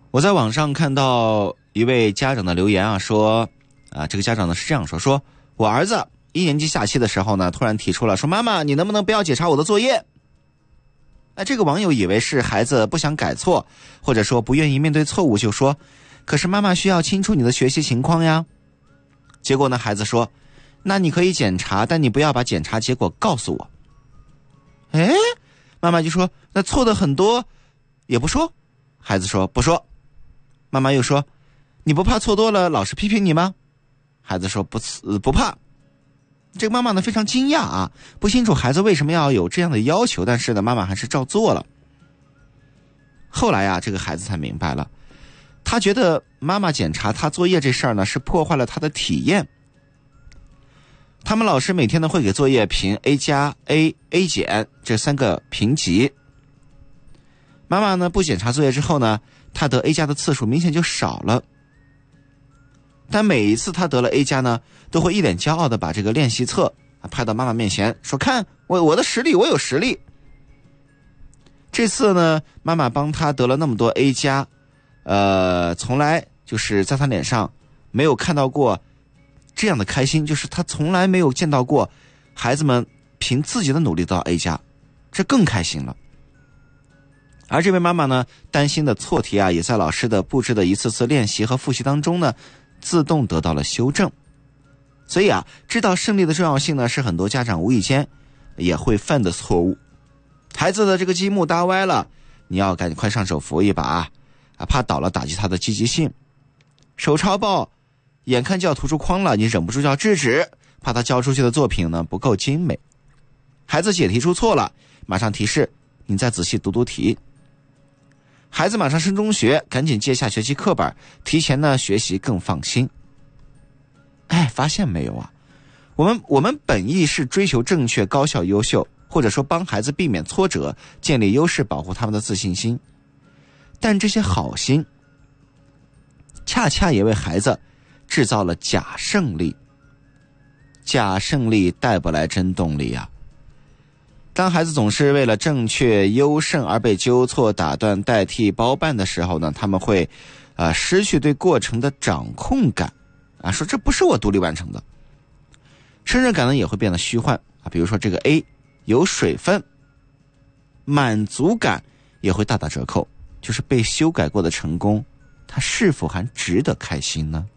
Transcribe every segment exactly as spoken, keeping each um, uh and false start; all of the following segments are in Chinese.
我在网上看到一位家长的留言啊，说啊，这个家长呢是这样说，说我儿子一年级下期的时候呢，突然提出了说，妈妈，你能不能不要检查我的作业？那这个网友以为是孩子不想改错，或者说不愿意面对错误，就说，可是妈妈需要清楚你的学习情况呀。结果呢，孩子说，那你可以检查，但你不要把检查结果告诉我。哎，妈妈就说，那错的很多也不说。孩子说，不说。妈妈又说，你不怕错多了老师批评你吗？孩子说，不、呃、不怕。这个妈妈呢非常惊讶啊，不清楚孩子为什么要有这样的要求，但是呢妈妈还是照做了。后来啊，这个孩子才明白了，他觉得妈妈检查他作业这事儿呢是破坏了他的体验。他们老师每天呢会给作业评 A 加 A A 减这三个评级。妈妈呢不检查作业之后呢，他得 A 加的次数明显就少了。但每一次他得了 A 加呢，都会一脸骄傲的把这个练习册拍到妈妈面前，说看我我的实力，我有实力。这次呢，妈妈帮他得了那么多 A 加，呃，从来就是在他脸上没有看到过这样的开心，就是他从来没有见到过孩子们凭自己的努力得到 A 加，这更开心了。而这位妈妈呢，担心的错题啊，也在老师的布置的一次次练习和复习当中呢，自动得到了修正。所以啊，知道胜利的重要性呢，是很多家长无意间也会犯的错误。孩子的这个积木搭歪了，你要赶紧快上手扶一把啊，怕倒了打击他的积极性。手抄报眼看就要涂出框了，你忍不住就要制止，怕他交出去的作品呢不够精美。孩子解题出错了，马上提示你再仔细读读题。孩子马上升中学，赶紧借下学期课本，提前呢学习更放心。哎，发现没有啊？我们我们本意是追求正确、高效、优秀，或者说帮孩子避免挫折，建立优势，保护他们的自信心。但这些好心，恰恰也为孩子制造了假胜利。假胜利带不来真动力啊！当孩子总是为了正确优胜而被纠错、打断、代替、包办的时候呢，他们会呃失去对过程的掌控感啊，说这不是我独立完成的。胜任感呢也会变得虚幻啊，比如说这个 A 有水分，满足感也会大打折扣，就是被修改过的成功，它是否还值得开心呢？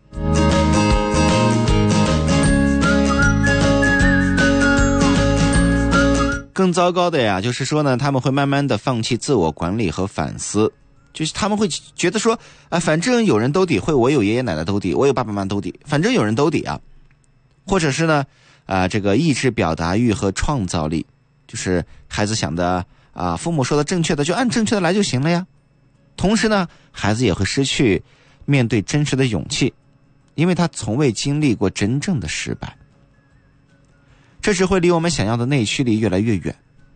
更糟糕的呀，就是说呢，他们会慢慢的放弃自我管理和反思，就是他们会觉得说啊，反正有人兜底，会我有爷爷奶奶兜底，我有爸爸妈妈兜底，反正有人兜底啊。或者是呢，啊，这个抑制表达欲和创造力，就是孩子想的啊，父母说的正确的就按正确的来就行了呀。同时呢，孩子也会失去面对真实的勇气，因为他从未经历过真正的失败。这只会离我们想要的内驱力越来越远。